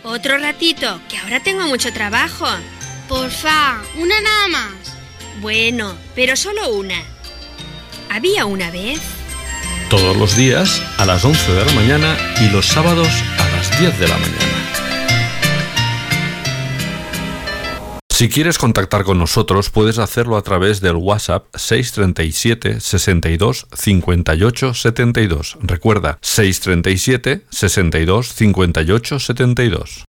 Otro ratito, que ahora tengo mucho trabajo. Porfa, una nada más. Bueno, pero solo una. Había una vez... Todos los días a las 11 de la mañana y los sábados a las 10 de la mañana. Si quieres contactar con nosotros, puedes hacerlo a través del WhatsApp 637 62 58 72. Recuerda, 637 62 58 72.